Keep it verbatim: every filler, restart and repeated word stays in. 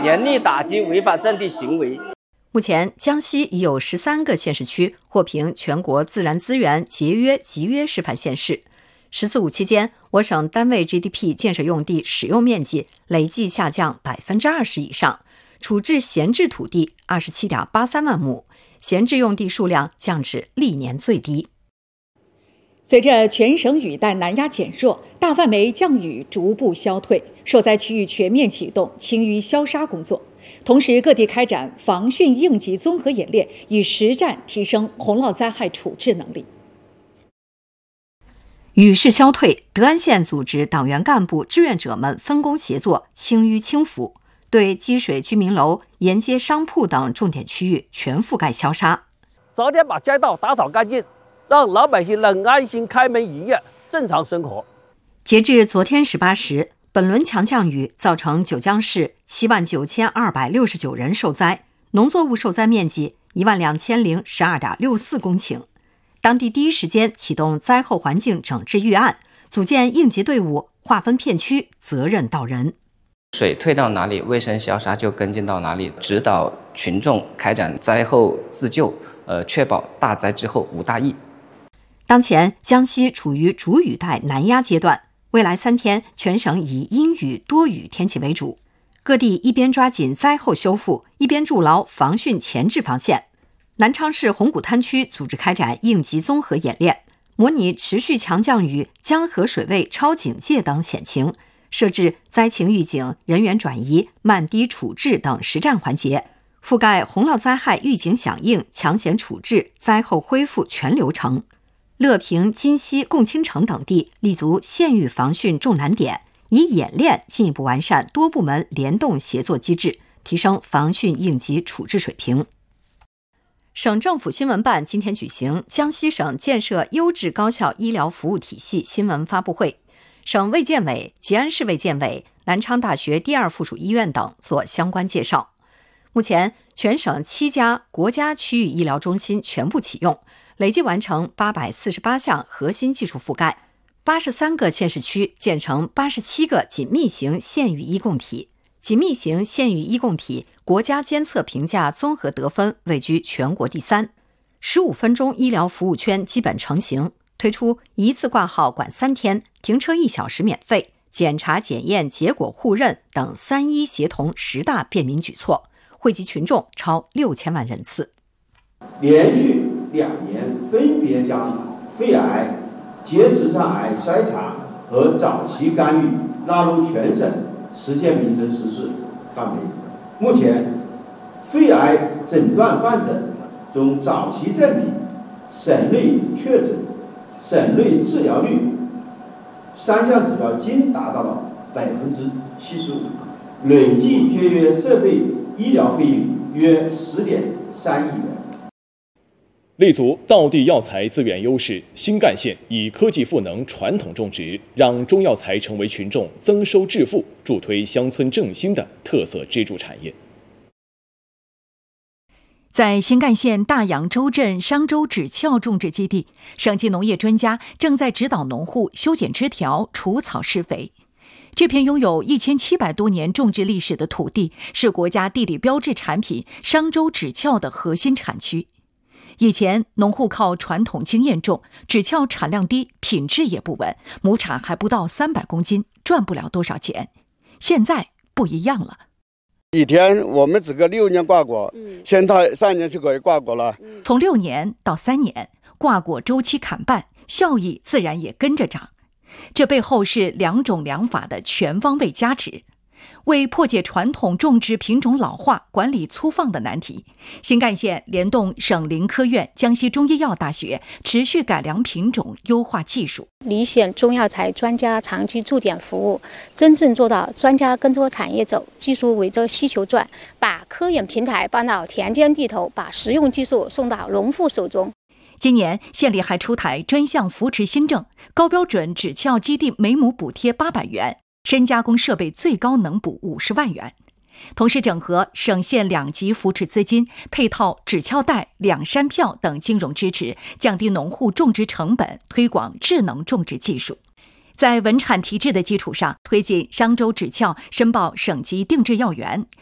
严厉打击违法种地行为。 目前，江西已有十三个县市区获评全国自然资源节约集约示范县市。十四五期间，我省单位 G D P 建设用地使用面积累计下降百分之二十以上，处置闲置土地二十七点八三万亩，闲置用地数量降至历年最低。 随着全省雨带南压减弱，大范围降雨逐步消退，受灾区域全面启动清淤消杀工作。同时，各地开展防汛应急综合演练，以实战提升洪涝灾害处置能力。 雨势消退，德安县组织党员干部、志愿者们分工协作，清淤清腐，对积水居民楼、沿街商铺等重点区域全覆盖消杀。 早点把街道打扫干净，让老百姓能安心开门营业，正常生活。 截至昨天十八时，本轮强降雨造成九江市七万九千二百六十九人受灾，农作物受灾面积一万两千零十二点六四公顷。当地第一时间启动灾后环境整治预案，组建应急队伍，划分片区，责任到人。 水退到哪里，卫生消杀就跟进到哪里，指导群众开展灾后自救，呃，确保大灾之后无大疫。 当前，江西处于主雨带南压阶段，未来三天全省以阴雨多雨天气为主，各地一边抓紧灾后修复，一边筑牢防汛前置防线。南昌市红谷滩区组织开展应急综合演练，模拟持续强降雨、江河水位超警戒等险情，设置灾情预警、人员转移、慢低处置等实战环节，覆盖洪涝灾害预警响应、抢险处置、灾后恢复全流程。乐平、金溪、共青城等地立足县域防汛重难点，以演练进一步完善多部门联动协作机制，提升防汛应急处置水平。省政府新闻办今天举行江西省建设优质高校医疗服务体系新闻发布会，省卫健委、吉安市卫健委、南昌大学第二附属医院等做相关介绍。目前，全省七家国家区域医疗中心全部启用，累计完成八百四十八项核心技术覆盖，八十三个县市区建成八十七个紧密型县域医共体。紧密型县域医共体国家监测评价综合得分位居全国第三，十五分钟医疗服务圈基本成型，推出一次挂号管三天、停车一小时免费、检查检验结果互认等三医协同十大便民举措，惠及群众超六千万人次。 连续两年分别将肺癌、结直肠癌筛查和早期干预纳入全省实践民生实施范围。目前，肺癌诊断患者中早期证明、省内确诊、省内治疗率三项指标均达到了百分之七十五，累计节约社会医疗费用约十点三亿元。 立足道地药材资源优势，新干线以科技赋能传统种植，让中药材成为群众增收致富、助推乡村振兴的特色支柱产业。 在新干线大洋洲镇商州枳壳种植基地，省级农业专家正在指导农户修剪枝条、除草施肥。这片拥有一千七百多年种植历史的土地，是国家地理标志产品商州枳壳的核心产区。以前农户靠传统经验种，枳壳产量低，品质也不稳，亩产还不到三百公斤，赚不了多少钱。现在不一样了， 以前我们只个六年挂果，现在三年就可以挂果了。 从六年到三年，挂果周期砍半，效益自然也跟着涨。这背后是两种良法的全方位加持。为破解传统种植品种老化、管理粗放的难题，新干线联动省林科院、江西中医药大学，持续改良品种、优化技术， 离县中药材专家长期驻点服务，真正做到专家跟着产业走，技术围着需求转，把科研平台搬到田间地头，把实用技术送到农户手中。 今年县里还出台专项扶持新政，高标准枳壳基地每亩补贴八百元。深加工设备最高能补五十万元，同时整合省县两级扶持资金，配套枳壳贷、两山票等金融支持，降低农户种植成本，推广智能种植技术。在稳产提质的基础上，推进商州枳壳申报省级定制药源，